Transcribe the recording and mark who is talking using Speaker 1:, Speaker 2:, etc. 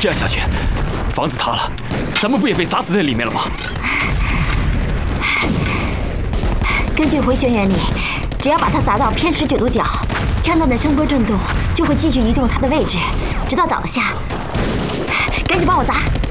Speaker 1: 这样下去，房子塌了，咱们不也被砸死在里面了吗？
Speaker 2: 根据回旋原理，只要把它砸到偏19度角，枪弹的声波震动就会继续移动它的位置，直到倒下。赶紧帮我砸！